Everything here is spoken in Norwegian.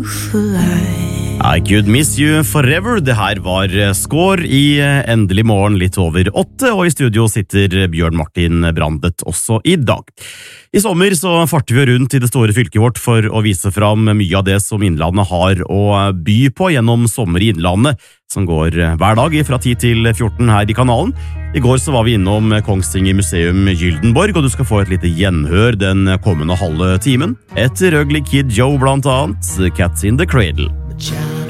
I could miss you forever. Det her var Skår i Endelig morgen litt over 8, og i studio sitter Bjørn Martin Brandet også i dag. I sommer så farter vi rundt i det store fylket vårt for å vise fram mye av det som Innlandet har å by på gjennom Sommer i Innlandet, som går hver dag fra 10 til 14 her i kanalen. I går så var vi innom Kongsvinger museum Gyldenborg, og du skal få et lite gjenhør den kommende halve timen. Etter Ugly Kid Joe blant annet, Cats in the Cradle.